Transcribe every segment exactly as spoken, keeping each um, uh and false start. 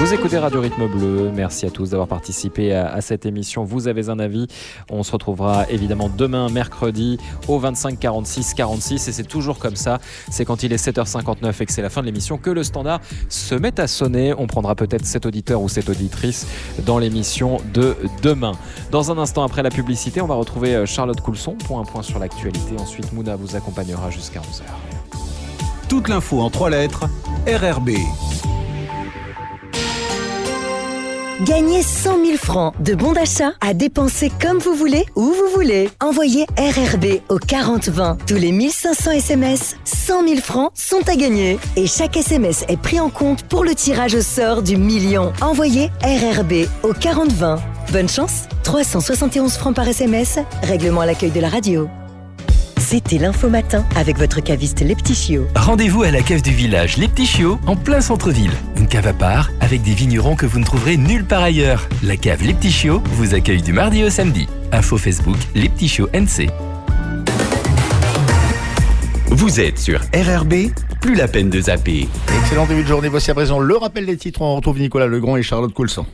Vous écoutez Radio Rythme Bleu, merci à tous d'avoir participé à, à cette émission. Vous avez un avis, on se retrouvera évidemment demain mercredi au vingt-cinq quarante-six quarante-six et c'est toujours comme ça, c'est quand il est sept heures cinquante-neuf et que c'est la fin de l'émission que le standard se met à sonner. On prendra peut-être cet auditeur ou cette auditrice dans l'émission de demain. Dans un instant après la publicité, on va retrouver Charlotte Coulson pour un point sur l'actualité. Ensuite, Mouna vous accompagnera jusqu'à onze heures. Toute l'info en trois lettres, R R B. Gagnez cent mille francs de bons d'achat à dépenser comme vous voulez, où vous voulez. Envoyez R R B au quarante vingt. Tous les mille cinq cents S M S, cent mille francs sont à gagner. Et chaque S M S est pris en compte pour le tirage au sort du million. Envoyez R R B au quarante vingt. Bonne chance, trois cent soixante et onze francs par S M S, règlement à l'accueil de la radio. C'était l'Info Matin avec votre caviste Les Petits Chiots. Rendez-vous à la cave du village Les Petits Chiots, en plein centre-ville. Une cave à part, avec des vignerons que vous ne trouverez nulle part ailleurs. La cave Les Petits Chiots vous accueille du mardi au samedi. Info Facebook Les Petits Chiots N C. Vous êtes sur R R B, plus la peine de zapper. Excellent début de journée, voici à présent le rappel des titres. On retrouve Nicolas Legrand et Charlotte Coulson.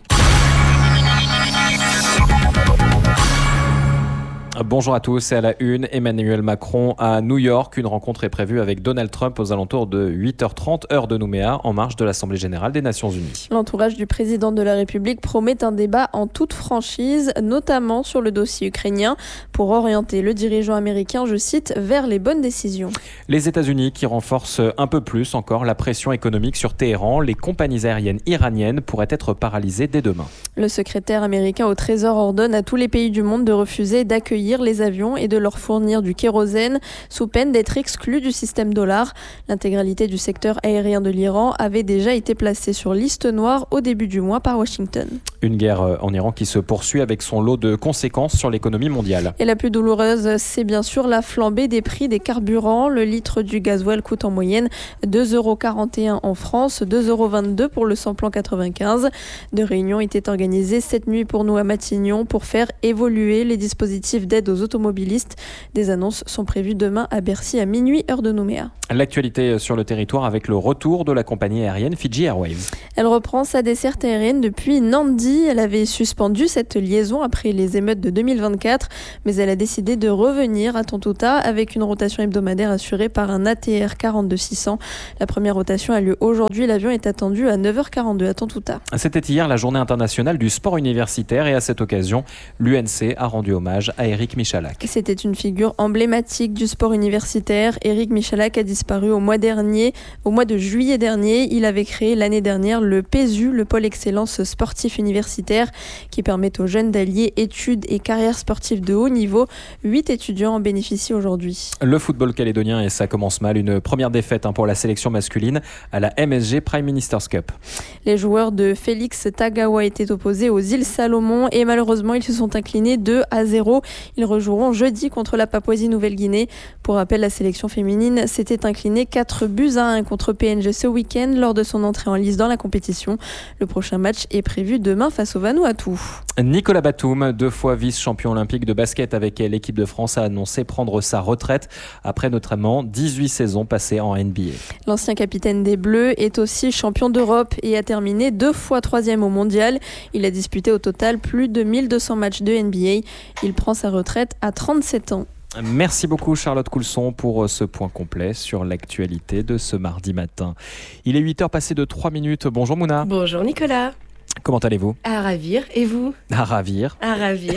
Bonjour à tous, et à la une, Emmanuel Macron à New York. Une rencontre est prévue avec Donald Trump aux alentours de huit heures trente, heure de Nouméa, en marge de l'Assemblée Générale des Nations Unies. L'entourage du président de la République promet un débat en toute franchise, notamment sur le dossier ukrainien, pour orienter le dirigeant américain, je cite, vers les bonnes décisions. Les États-Unis qui renforcent un peu plus encore la pression économique sur Téhéran. Les compagnies aériennes iraniennes pourraient être paralysées dès demain. Le secrétaire américain au Trésor ordonne à tous les pays du monde de refuser d'accueillir les avions et de leur fournir du kérosène sous peine d'être exclus du système dollar. L'intégralité du secteur aérien de l'Iran avait déjà été placée sur liste noire au début du mois par Washington. Une guerre en Iran qui se poursuit avec son lot de conséquences sur l'économie mondiale. Et la plus douloureuse, c'est bien sûr la flambée des prix des carburants. Le litre du gasoil coûte en moyenne deux euros quarante et un en France, deux euros vingt-deux pour le samplon quatre-vingt-quinze. Deux réunions étaient organisées cette nuit pour nous à Matignon pour faire évoluer les dispositifs d'aide aux automobilistes. Des annonces sont prévues demain à Bercy à minuit, heure de Nouméa. L'actualité sur le territoire avec le retour de la compagnie aérienne Fiji Airways. Elle reprend sa desserte aérienne depuis Nandi. Elle avait suspendu cette liaison après les émeutes de deux mille vingt-quatre, mais elle a décidé de revenir à Tontouta avec une rotation hebdomadaire assurée par un A T R quarante-deux six cents. La première rotation a lieu aujourd'hui. L'avion est attendu à neuf heures quarante-deux à Tontouta. C'était hier la journée internationale du sport universitaire et à cette occasion, l'U N C a rendu hommage à Éric Michalak. C'était une figure emblématique du sport universitaire. Éric Michalak a disparu au mois dernier, au mois de juillet dernier. Il avait créé l'année dernière le P E S U, le pôle excellence sportif universitaire, qui permet aux jeunes d'allier études et carrière sportive de haut niveau. Huit étudiants en bénéficient aujourd'hui. Le football calédonien, et ça commence mal, une première défaite hein, pour la sélection masculine à la M S G Prime Minister's Cup. Les joueurs de Félix Tagawa étaient opposés aux îles Salomon et malheureusement ils se sont inclinés deux à zéro. Ils rejoueront jeudi contre la Papouasie-Nouvelle-Guinée. Pour rappel, la sélection féminine s'était inclinée quatre buts à un contre P N G ce week-end lors de son entrée en lice dans la compétition. Le prochain match est prévu demain face au Vanuatu. Nicolas Batum, deux fois vice-champion olympique de basket avec l'équipe de France, a annoncé prendre sa retraite après notamment dix-huit saisons passées en N B A. L'ancien capitaine des Bleus est aussi champion d'Europe et a terminé deux fois troisième au mondial. Il a disputé au total plus de mille deux cents matchs de N B A. Il prend sa retraite à trente-sept ans. Merci beaucoup Charlotte Coulson pour ce point complet sur l'actualité de ce mardi matin. Il est huit heures passées de trois minutes. Bonjour Mouna. Bonjour Nicolas. Comment allez-vous ? À ravir. Et vous ? À ravir. À ravir.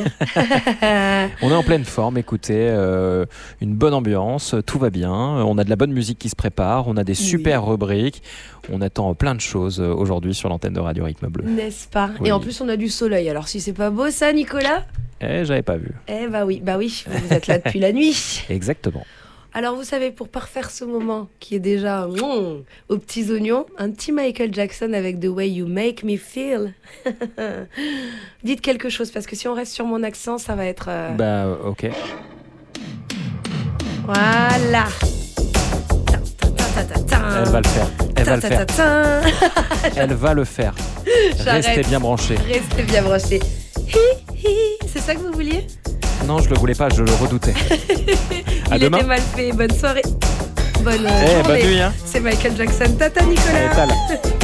On est en pleine forme, écoutez, euh, une bonne ambiance, tout va bien. On a de la bonne musique qui se prépare, on a des super oui. rubriques. On attend plein de choses aujourd'hui sur l'antenne de Radio Rythme Bleu. N'est-ce pas ? Oui. Et en plus, on a du soleil. Alors si c'est pas beau ça, Nicolas ? Eh, j'avais pas vu. Eh bah oui, bah oui, vous êtes là depuis la nuit. Exactement. Alors vous savez, pour parfaire ce moment qui est déjà mmh, aux petits oignons, un petit Michael Jackson avec The Way You Make Me Feel. Dites quelque chose, parce que si on reste sur mon accent, ça va être... Euh... Bah ok. Voilà. Elle va le faire. Elle va le faire. Elle va le faire. Restez bien branchés. Restez bien branchés. C'est ça que vous vouliez ? Non, je le voulais pas, je le redoutais. À Il demain. était mal fait. Bonne soirée. Bonne hey, journée. Bonne nuit. Hein. C'est Michael Jackson. Tata Nicolas. Et